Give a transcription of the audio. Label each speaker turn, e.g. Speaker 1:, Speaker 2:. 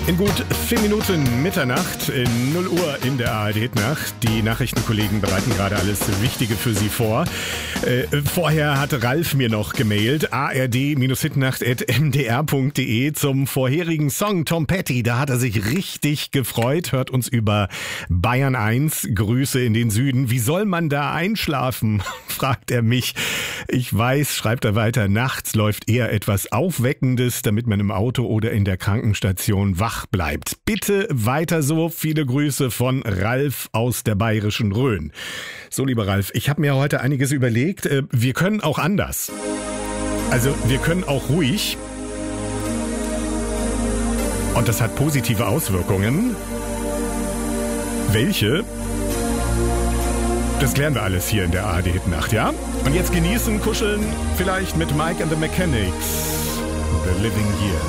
Speaker 1: In gut 4 Minuten Mitternacht, in 0 Uhr in der ARD-Nacht. Die Nachrichtenkollegen bereiten gerade alles Wichtige für Sie vor. Vorher hat Ralf mir noch gemailt, ard-hitnacht@mdr.de zum vorherigen Song Tom Petty. Da hat er sich richtig gefreut, hört uns über Bayern 1. Grüße in den Süden. Wie soll man da einschlafen, fragt er mich. Ich weiß, schreibt er weiter, nachts läuft eher etwas Aufweckendes, damit man im Auto oder in der Krankenstation wach bleibt. Bitte weiter so. Viele Grüße von Ralf aus der bayerischen Rhön. So, lieber Ralf, ich habe mir heute einiges überlegt. Wir können auch anders. Also, wir können auch ruhig. Und das hat positive Auswirkungen. Welche? Das klären wir alles hier in der ARD-Nacht, ja? Und jetzt genießen, kuscheln, vielleicht mit Mike and the Mechanics. The Living Year.